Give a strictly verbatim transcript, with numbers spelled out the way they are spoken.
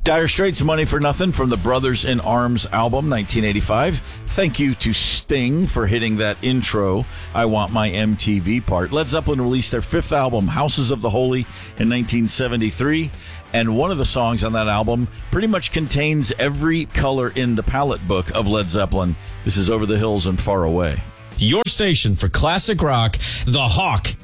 Dire Straits' Money for Nothing from the Brothers in Arms album, nineteen eighty-five. Thank you to Sting for hitting that intro, I Want My M T V part. Led Zeppelin released their fifth album, Houses of the Holy, in nineteen seventy-three. And one of the songs on that album pretty much contains every color in the palette book of Led Zeppelin. This is Over the Hills and Far Away. Your station for classic rock, The Hawk.